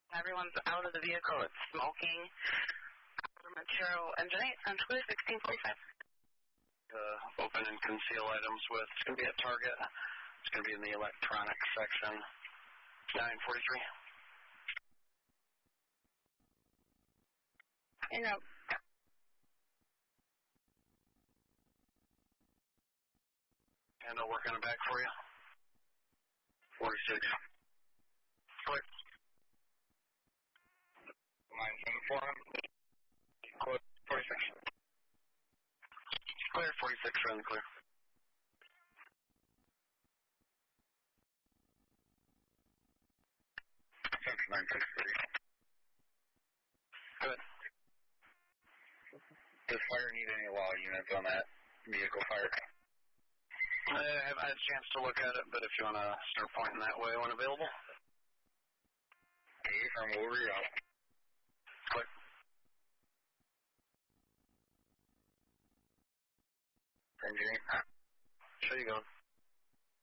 Everyone's out of the vehicle. It's smoking. Montero Engine 8 on Twitter 1645. Open and conceal items with, it's going to be a target. It's going to be in the electronic section. 943. You know. And I'll work on it back for you. 46. Click. 974. Clear. 46. Clear. 46. Run clear. That's 963. Good. Does fire need any law units on that vehicle fire? I haven't had a chance to look at it, but if you want to start pointing that way when available. Okay, from over you out. Click. Engineering. Show you going.